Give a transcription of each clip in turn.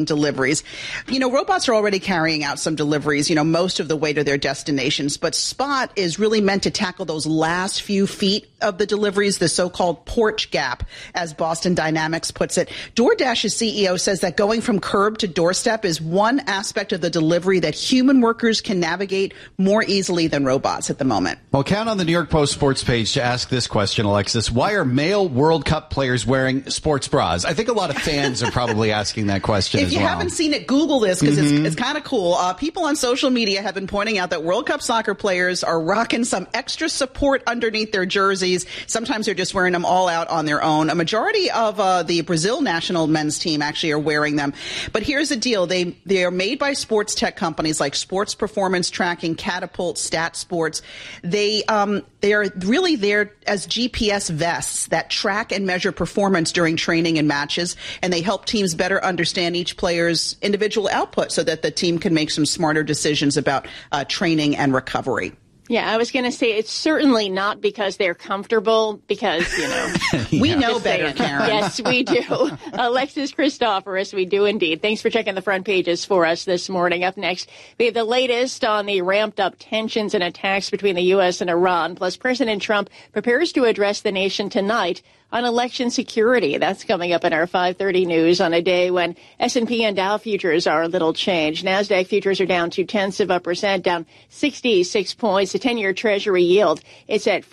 deliveries. Robots are already carrying out some deliveries, most of the way to their destinations. But Spot is really meant to tackle those last few feet of the deliveries, the so-called porch gap, as Boston Dynamics puts it. DoorDash's CEO says that going from curb to doorstep is one aspect of the delivery that human workers can navigate more easily than robots at the moment. Well, count on the New York Post sports page to ask this question, Alexis. Why are male World Cup players wearing sports bras? I think a lot of fans are probably asking that question If you haven't seen it, Google this because it's kind of cool. People on social media have been pointing out that World Cup soccer players are rocking some extra support underneath their jerseys. Sometimes they're just wearing them all out on their own. A majority of the Brazil national men's team actually are wearing them. But here's the deal. They are made by sports tech companies like Sports Performance Tracking, Catapult, Stat Sports. They are really there as GPS vests that track and measure performance during training and matches, and they help teams better understand each player's individual output so that the team can make some smarter decisions about training and recovery. Yeah, I was going to say it's certainly not because they're comfortable, because, we know better, Karen. Yes, we do. Alexis Christoforous, we do indeed. Thanks for checking the front pages for us this morning. Up next, we have the latest on the ramped-up tensions and attacks between the U.S. and Iran. Plus, President Trump prepares to address the nation tonight on election security. That's coming up in our 5:30 news on a day when S&P and Dow futures are a little changed. NASDAQ futures are down 0.2%, down 66 points. The 10-year Treasury yield, it's at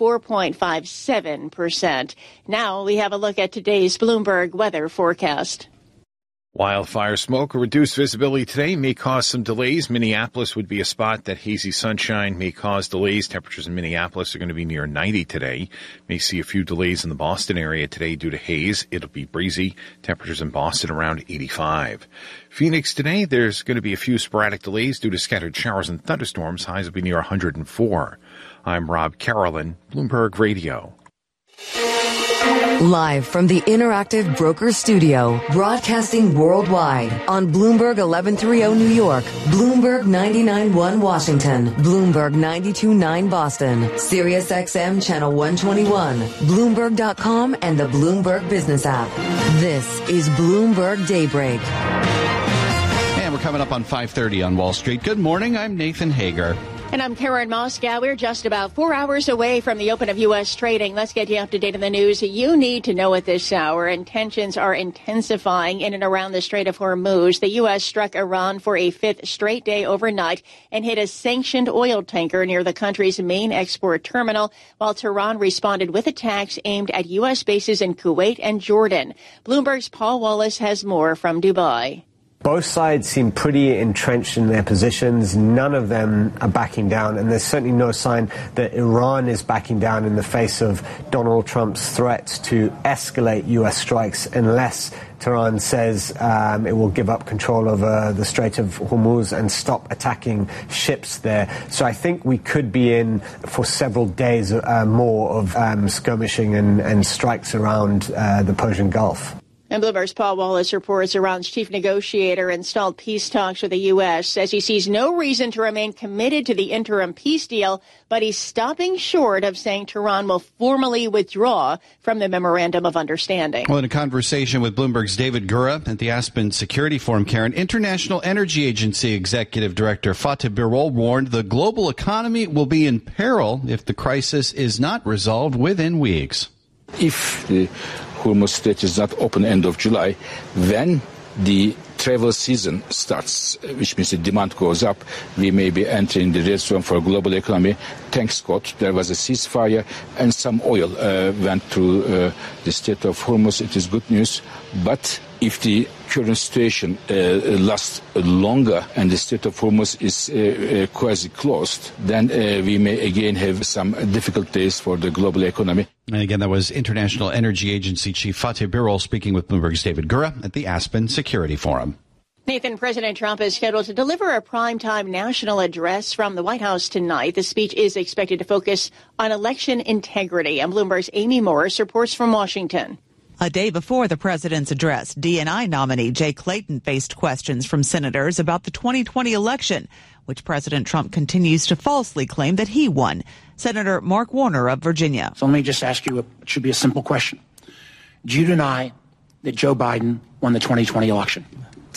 4.57%. Now we have a look at today's Bloomberg weather forecast. Wildfire smoke or reduced visibility today may cause some delays. Minneapolis would be a spot that hazy sunshine may cause delays. Temperatures in Minneapolis are going to be near 90 today. May see a few delays in the Boston area today due to haze. It'll be breezy. Temperatures in Boston around 85. Phoenix today, there's going to be a few sporadic delays due to scattered showers and thunderstorms. Highs will be near 104. I'm Rob Carolyn, Bloomberg Radio. Live from the Interactive Broker Studio, broadcasting worldwide on Bloomberg 1130 New York, Bloomberg 99.1 Washington, Bloomberg 92.9 Boston, Sirius XM Channel 121, Bloomberg.com, and the Bloomberg Business app. This is Bloomberg Daybreak. And we're coming up on 5:30 on Wall Street. Good morning. I'm Nathan Hager. And I'm Karen Moscow. We're just about 4 hours away from the open of U.S. trading. Let's get you up to date on the news you need to know at this hour. And tensions are intensifying in and around the Strait of Hormuz. The U.S. struck Iran for a fifth straight day overnight and hit a sanctioned oil tanker near the country's main export terminal, while Tehran responded with attacks aimed at U.S. bases in Kuwait and Jordan. Bloomberg's Paul Wallace has more from Dubai. Both sides seem pretty entrenched in their positions. None of them are backing down, and there's certainly no sign that Iran is backing down in the face of Donald Trump's threats to escalate U.S. strikes unless Tehran says it will give up control over the Strait of Hormuz and stop attacking ships there. So I think we could be in for several days more of skirmishing and strikes around the Persian Gulf. And Bloomberg's Paul Wallace reports Iran's chief negotiator installed peace talks with the U.S., says he sees no reason to remain committed to the interim peace deal, but he's stopping short of saying Tehran will formally withdraw from the Memorandum of Understanding. Well, in a conversation with Bloomberg's David Gura at the Aspen Security Forum, Karen, International Energy Agency Executive Director Fatih Birol warned the global economy will be in peril if the crisis is not resolved within weeks. If the Hormuz Strait is not open end of July, then the travel season starts, which means the demand goes up. We may be entering the red zone for global economy. Thanks God, there was a ceasefire and some oil went through the Strait of Hormuz. It is good news. But if the current situation lasts longer and the Strait of Hormuz is quasi-closed, then we may again have some difficult days for the global economy. And again, that was International Energy Agency Chief Fatih Birol speaking with Bloomberg's David Gura at the Aspen Security Forum. Nathan, President Trump is scheduled to deliver a primetime national address from the White House tonight. The speech is expected to focus on election integrity. And Bloomberg's Amy Morris reports from Washington. A day before the president's address, DNI nominee Jay Clayton faced questions from senators about the 2020 election, which President Trump continues to falsely claim that he won. Senator Mark Warner of Virginia. So let me just ask you, it should be a simple question. Do you deny that Joe Biden won the 2020 election?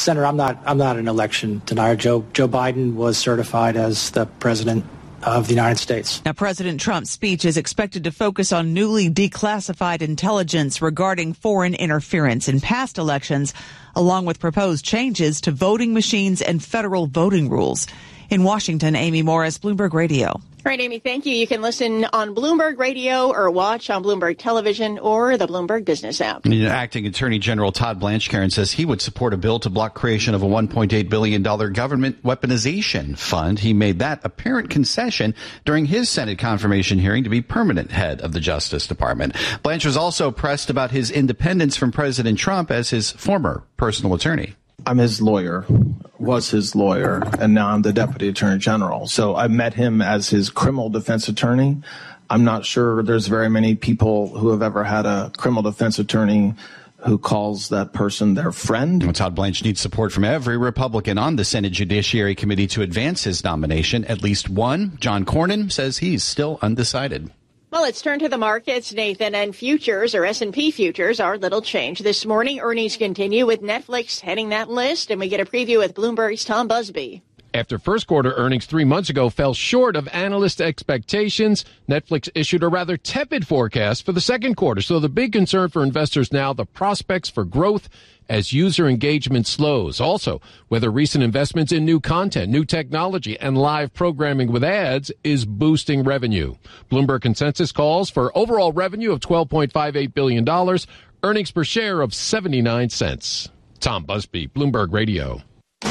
Senator, I'm not an election denier. Joe Biden was certified as the president of the United States. Now, President Trump's speech is expected to focus on newly declassified intelligence regarding foreign interference in past elections, along with proposed changes to voting machines and federal voting rules. In Washington, Amy Morris, Bloomberg Radio. All right, Amy, thank you. You can listen on Bloomberg Radio or watch on Bloomberg Television or the Bloomberg Business app. Acting Attorney General Todd Blanchard says he would support a bill to block creation of a $1.8 billion government weaponization fund. He made that apparent concession during his Senate confirmation hearing to be permanent head of the Justice Department. Blanchard was also pressed about his independence from President Trump as his former personal attorney. I'm his lawyer, was his lawyer, and now I'm the Deputy Attorney General. So I met him as his criminal defense attorney. I'm not sure there's very many people who have ever had a criminal defense attorney who calls that person their friend. Well, Todd Blanchard needs support from every Republican on the Senate Judiciary Committee to advance his nomination. At least one, John Cornyn, says he's still undecided. Well, let's turn to the markets, Nathan, and futures, or S&P futures, are little change. This morning, earnings continue with Netflix heading that list, and we get a preview with Bloomberg's Tom Busby. After first quarter earnings 3 months ago fell short of analyst expectations, Netflix issued a rather tepid forecast for the second quarter. So the big concern for investors now, the prospects for growth as user engagement slows. Also, whether recent investments in new content, new technology, and live programming with ads is boosting revenue. Bloomberg consensus calls for overall revenue of $12.58 billion, earnings per share of 79 cents. Tom Busby, Bloomberg Radio.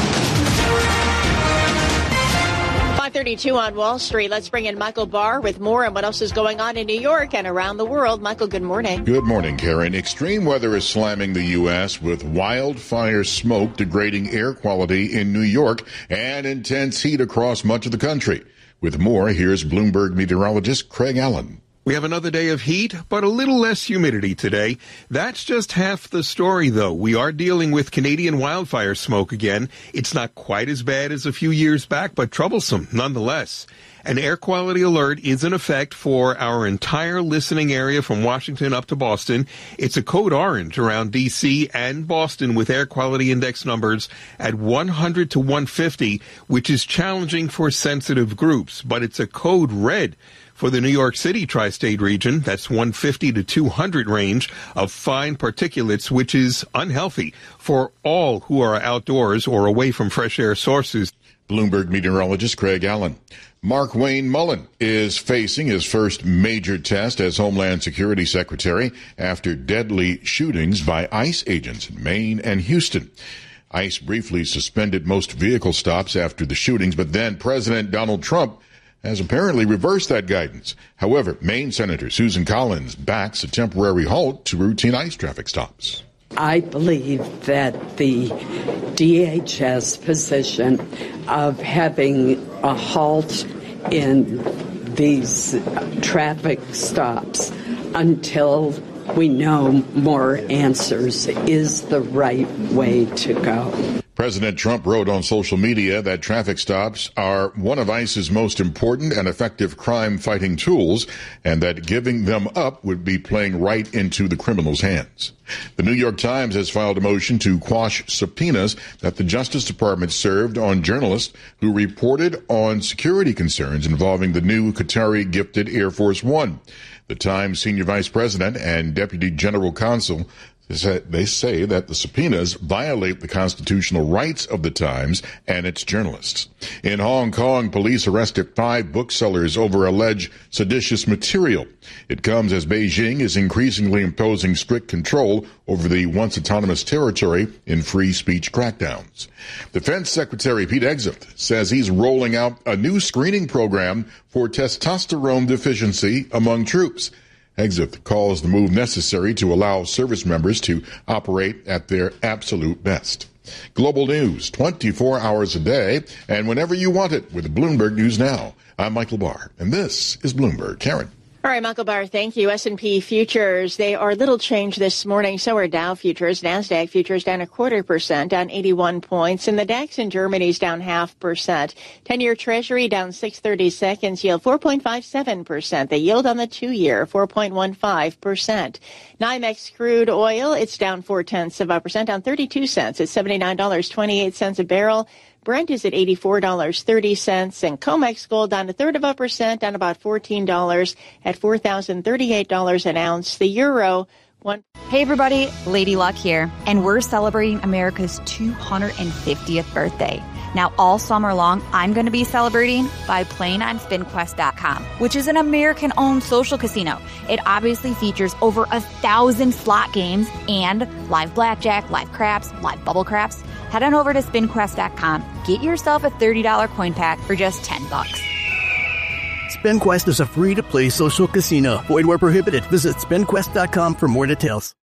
5:32 on Wall Street. Let's bring in Michael Barr with more on what else is going on in New York and around the world. Michael, good morning. Good morning, Karen. Extreme weather is slamming the U.S. with wildfire smoke degrading air quality in New York and intense heat across much of the country. With more, here's Bloomberg meteorologist Craig Allen. We have another day of heat, but a little less humidity today. That's just half the story, though. We are dealing with Canadian wildfire smoke again. It's not quite as bad as a few years back, but troublesome nonetheless. An air quality alert is in effect for our entire listening area from Washington up to Boston. It's a code orange around D.C. and Boston with air quality index numbers at 100 to 150, which is challenging for sensitive groups, but it's a code red for the New York City tri-state region. That's 150 to 200 range of fine particulates, which is unhealthy for all who are outdoors or away from fresh air sources. Bloomberg meteorologist Craig Allen. Markwayne Mullin is facing his first major test as Homeland Security Secretary after deadly shootings by ICE agents in Maine and Houston. ICE briefly suspended most vehicle stops after the shootings, but then President Donald Trump has apparently reversed that guidance. However, Maine Senator Susan Collins backs a temporary halt to routine ICE traffic stops. I believe that the DHS position of having a halt in these traffic stops until we know more answers is the right way to go. President Trump wrote on social media that traffic stops are one of ICE's most important and effective crime-fighting tools, and that giving them up would be playing right into the criminals' hands. The New York Times has filed a motion to quash subpoenas that the Justice Department served on journalists who reported on security concerns involving the new Qatari-gifted Air Force One. The Times senior vice president and deputy general counsel they say that the subpoenas violate the constitutional rights of the Times and its journalists. In Hong Kong, police arrested 5 booksellers over alleged seditious material. It comes as Beijing is increasingly imposing strict control over the once autonomous territory in free speech crackdowns. Defense Secretary Pete Hegseth says he's rolling out a new screening program for testosterone deficiency among troops. Hegseth calls the move necessary to allow service members to operate at their absolute best. Global news, 24 hours a day, and whenever you want it with Bloomberg News Now. I'm Michael Barr, and this is Bloomberg. Karen. All right, Michael Barr, thank you. S&P futures, they are little change this morning. So are Dow futures. NASDAQ futures down 0.25%, down 81 points. And the DAX in Germany is down 0.5%. 10-year Treasury down 6/32, yield 4.57%. The yield on the 2-year, 4.15%. NYMEX crude oil, it's down 0.4%, down 32 cents. It's $79.28 a barrel. Brent is at $84.30, and COMEX gold down 0.33%, down about $14 at $4,038 an ounce. The euro. Hey everybody, Lady Luck here, and we're celebrating America's 250th birthday. Now all summer long, I'm going to be celebrating by playing on SpinQuest.com, which is an American-owned social casino. It obviously features over 1,000 slot games and live blackjack, live craps, live bubble craps. Head on over to SpinQuest.com. Get yourself a $30 coin pack for just $10. SpinQuest is a free-to-play social casino. Void where prohibited. Visit SpinQuest.com for more details.